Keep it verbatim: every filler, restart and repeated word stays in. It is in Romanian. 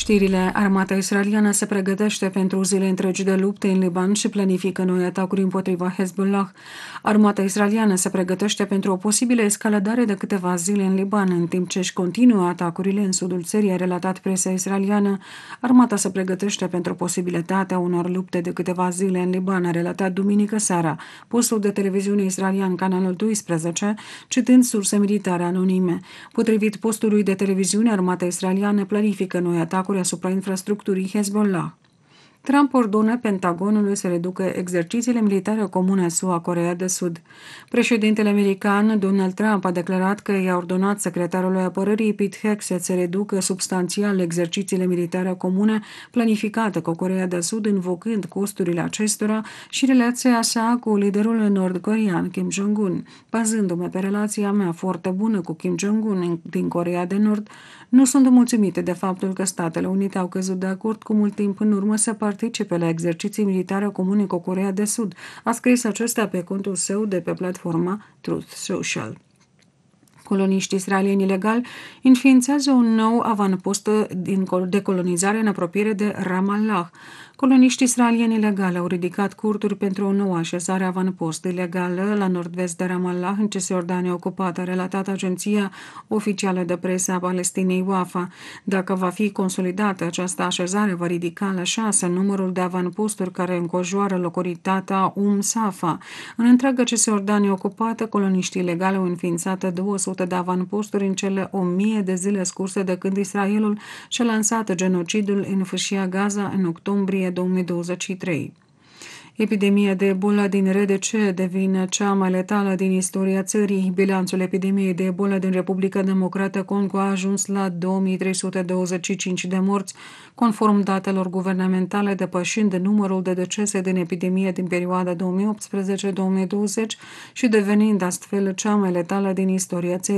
Știrile: armata israeliană se pregătește pentru zile întregi de lupte în Liban și planifică noi atacuri împotriva Hezbollah. Armata israeliană se pregătește pentru o posibilă escaladare de câteva zile în Liban, în timp ce își continuă atacurile în sudul țării, a relatat presa israeliană. Armata se pregătește pentru posibilitatea unor lupte de câteva zile în Liban, a relatat duminică seara postul de televiziune israelian Canalul doisprezece, citând surse militare anonime. Potrivit postului de televiziune, armata israeliană planifică noi atacuri asupra infrastructurii Hezbollah. Trump ordonă Pentagonului să reducă exercițiile militare comune S U A-Coreea de Sud. Președintele american Donald Trump a declarat că i-a ordonat secretarului apărării Pete Hegseth să reducă substanțial exercițiile militare comune planificate cu Coreea de Sud, invocând costurile acestora și relația sa cu liderul nord-corean Kim Jong-un. Bazându-mă pe relația mea foarte bună cu Kim Jong-un din Coreea de Nord, nu sunt mulțumite de faptul că Statele Unite au căzut de acord cu mult timp în urmă să participe la exerciții militare comune cu Coreea de Sud, a scris acesta pe contul său de pe platforma Truth Social. Coloniștii israelieni ilegali înființează un nou avanpost de colonizare în apropiere de Ramallah. Coloniștii israelieni ilegali au ridicat corturi pentru o nouă așezare avanpost ilegală la nord-vest de Ramallah, în Cisjordania ocupată, a relatat agenția oficială de presă a Palestinei Wafa. Dacă va fi consolidată, această așezare va ridica la șase numărul de avanposturi care înconjoară localitatea Um Safa. În întreaga Cisjordania ocupată, coloniștii ilegali au înființat două sute de avanposturi în cele o mie de zile scurse de când Israelul și-a lansat genocidul în fâșia Gaza în octombrie două mii douăzeci și trei. Epidemia de Ebola din R D C devine cea mai letală din istoria țării. Bilanțul epidemiei de Ebola din Republica Democrată Congo a ajuns la două mii trei sute douăzeci și cinci de morți, conform datelor guvernamentale, depășind numărul de decese din epidemie din perioada două mii optsprezece două mii douăzeci și devenind astfel cea mai letală din istoria țării.